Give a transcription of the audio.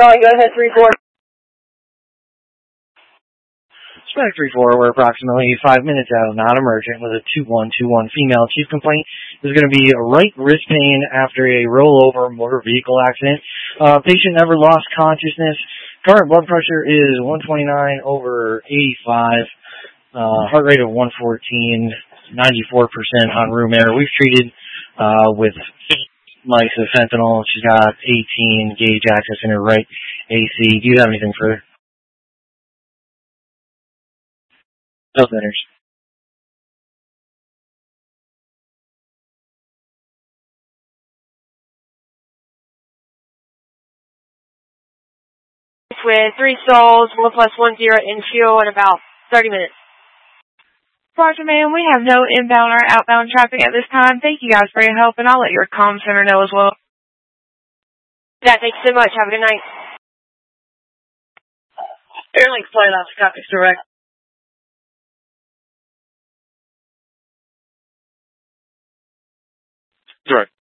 Sorry, go ahead, 3-4. Suspect 3-4, we're approximately 5 minutes out, not emergent, with a 2121 female. Chief complaint is going to be right wrist pain after a rollover motor vehicle accident. Patient never lost consciousness. Current blood pressure is 129/85. Heart rate of 114, 94% on room air. We've treated with mics of fentanyl. She's got 18 gauge access in her right AC. Do you have anything further? No centers. With 3 stalls, 1+10 in fuel in about 30 minutes. Roger, ma'am, we have no inbound or outbound traffic at this time. Thank you guys for your help, and I'll let your comm center know as well. Yeah, thanks so much. Have a good night. Airlink flight off, traffic direct. Direct.